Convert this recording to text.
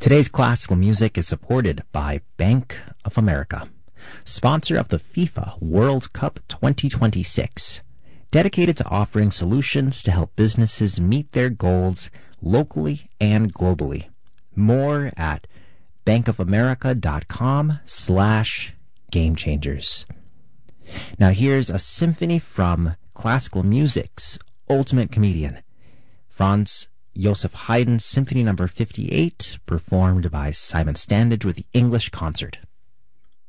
Today's classical music is supported by Bank of America, sponsor of the FIFA World Cup 2026, dedicated to offering solutions to help businesses meet their goals locally and globally. More at bankofamerica.com/gamechangers. Now here's a symphony from classical music's ultimate comedian, Franz Joseph Haydn's Symphony No. 58, performed by Simon Standage with the English Concert.